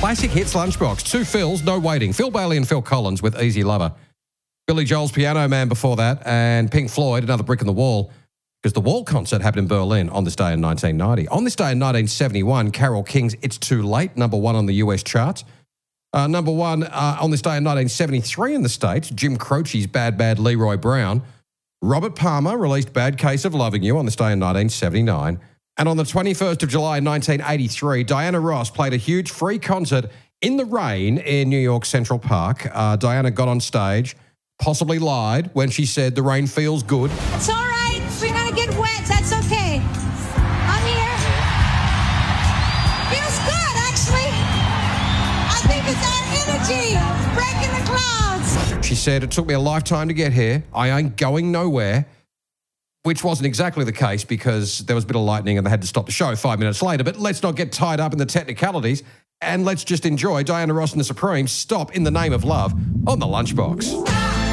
Classic Hits Lunchbox. Two Phils, no waiting. Phil Bailey and Phil Collins with Easy Lover. Billy Joel's Piano Man before that, and Pink Floyd, Another Brick in the Wall, because the Wall concert happened in Berlin on this day in 1990. On this day in 1971, Carole King's It's Too Late, number one on the US charts. Number one on this day in 1973 in the States, Jim Croce's Bad Bad Leroy Brown. Robert Palmer released Bad Case of Loving You on this day in 1979. And on the 21st of July 1983, Diana Ross played a huge free concert in the rain in New York Central Park. Diana got on stage, possibly lied when she said the rain feels good. It's all right. We're going to get wet. That's okay. I'm here. Feels good, actually. I think it's our energy breaking the clouds. She said, it took me a lifetime to get here. I ain't going nowhere. Which wasn't exactly the case because there was a bit of lightning and they had to stop the show 5 minutes later. But let's not get tied up in the technicalities and let's just enjoy Diana Ross and the Supremes, Stop in the Name of Love on The Lunchbox.